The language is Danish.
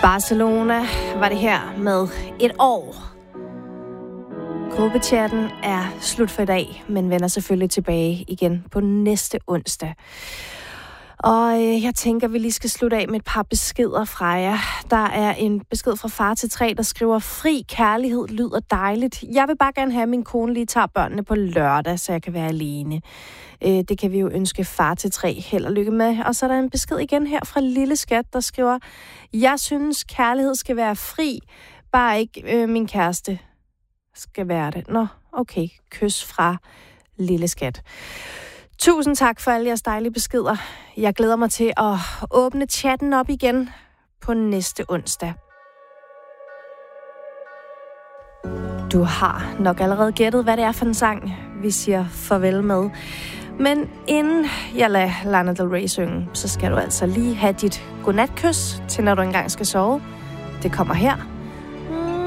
Barcelona var det her med et år. Gruppechatten er slut for i dag, men vender selvfølgelig tilbage igen på næste onsdag. Og jeg tænker, vi lige skal slutte af med et par beskeder fra jer. Der er en besked fra far til 3, der skriver: fri kærlighed lyder dejligt. Jeg vil bare gerne have, at min kone lige tager børnene på lørdag, så jeg kan være alene. Det kan vi jo ønske far til 3 held og lykke med. Og så er der en besked igen her fra Lille Skat, der skriver: jeg synes, kærlighed skal være fri, bare ikke min kæreste skal være det. Nå, okay. Kys fra Lille Skat. Tusind tak for alle jeres dejlige beskeder. Jeg glæder mig til at åbne chatten op igen på næste onsdag. Du har nok allerede gættet, hvad det er for en sang, vi siger farvel med. Men inden jeg lader Lana Del Rey synge, så skal du altså lige have dit godnatkys til, når du engang skal sove. Det kommer her.